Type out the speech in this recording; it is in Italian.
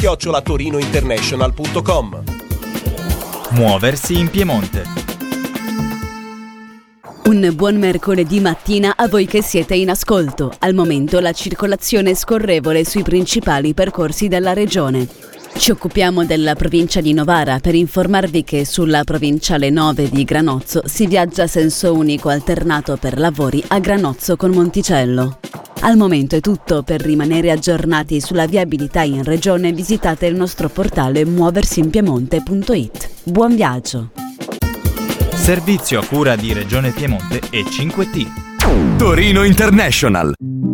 @torinointernational.com. Muoversi in Piemonte. Un buon mercoledì mattina a voi che siete in ascolto. Al momento la circolazione è scorrevole sui principali percorsi della regione. Ci occupiamo della provincia di Novara per informarvi che sulla provinciale 9 di Granozzo si viaggia a senso unico alternato per lavori a Granozzo con Monticello. Al momento è tutto. Per rimanere aggiornati sulla viabilità in regione visitate il nostro portale muoversinpiemonte.it. Buon viaggio! Servizio a cura di Regione Piemonte e 5T. Torino International.